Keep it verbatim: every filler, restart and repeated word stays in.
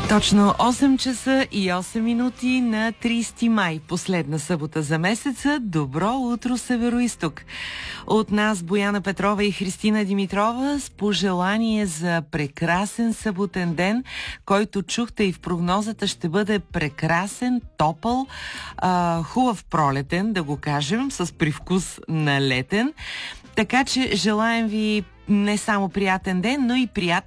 Точно осем часа и осем минути на трийсети май, последна събота за месеца. Добро утро, Североизток! От нас Бояна Петрова и Христина Димитрова с пожелание за прекрасен съботен ден, който чухте и в прогнозата ще бъде прекрасен, топъл, а, хубав пролетен, да го кажем, с привкус на летен. Така че желаем ви не само приятен ден, но и приятни